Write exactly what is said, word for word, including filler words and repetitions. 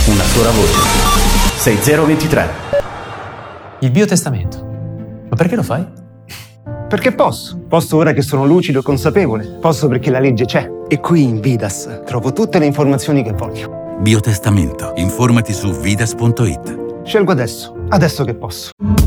una sola voce. sei zero due tre. Il biotestamento. Ma perché lo fai? Perché posso. Posso ora che sono lucido e consapevole. Posso perché la legge c'è. E qui in Vidas trovo tutte le informazioni che voglio. Biotestamento. Informati su vidas punto it. Scelgo adesso. Adesso che posso.